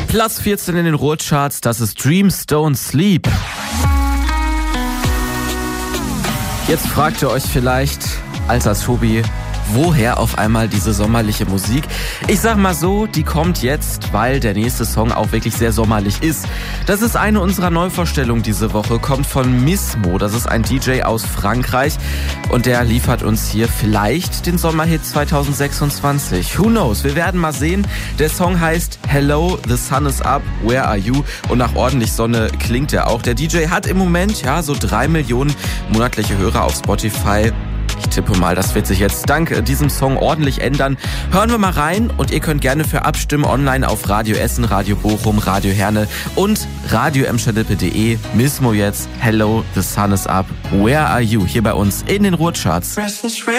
Platz 14 in den Ruhrcharts, das ist Dreams Don't Sleep. Jetzt fragt ihr euch vielleicht, als Tobi, woher auf einmal diese sommerliche Musik? Ich sag mal so, die kommt jetzt, weil der nächste Song auch wirklich sehr sommerlich ist. Das ist eine unserer Neuvorstellungen diese Woche, kommt von Mismo. Das ist ein DJ aus Frankreich und der liefert uns hier vielleicht den Sommerhit 2026. Who knows? Wir werden mal sehen. Der Song heißt Hello, the sun is up, where are you? Und nach ordentlich Sonne klingt er auch. Der DJ hat im Moment so 3 Millionen monatliche Hörer auf Spotify. Ich tippe mal, das wird sich jetzt dank diesem Song ordentlich ändern. Hören wir mal rein und ihr könnt gerne für abstimmen online auf Radio Essen, Radio Bochum, Radio Herne und radio-emscher-lippe.de. Mismo jetzt, Hello, the sun is up, where are you? Hier bei uns in den Ruhrcharts.